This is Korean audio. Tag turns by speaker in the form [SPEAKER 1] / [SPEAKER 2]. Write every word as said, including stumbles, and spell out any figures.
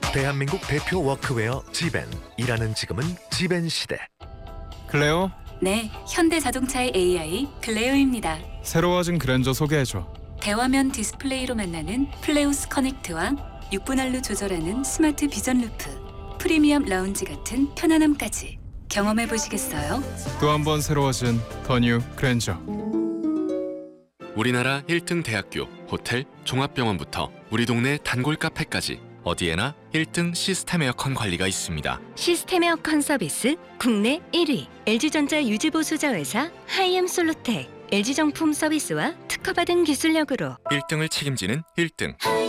[SPEAKER 1] 대한민국 대표 워크웨어 지벤. 일하는 지금은 지벤 시대.
[SPEAKER 2] 클레오,
[SPEAKER 3] 네, 현대자동차의 에이아이 클레오입니다.
[SPEAKER 2] 새로워진 그랜저 소개해줘.
[SPEAKER 3] 대화면 디스플레이로 만나는 플레우스 커넥트와 육 분할로 조절하는 스마트 비전 루프, 프리미엄 라운지 같은 편안함까지 경험해 보시겠어요?
[SPEAKER 2] 또 한 번 새로워진 더 뉴 그랜저.
[SPEAKER 4] 우리나라 일 등 대학교, 호텔, 종합병원부터 우리 동네 단골 카페까지 어디에나 일 등 시스템 에어컨 관리가 있습니다.
[SPEAKER 5] 시스템 에어컨 서비스 국내 일 위 엘지전자 유지보수자회사 하이엠 솔루텍 엘지 정품 서비스와 특허받은 기술력으로
[SPEAKER 4] 일 등을 책임지는 일 등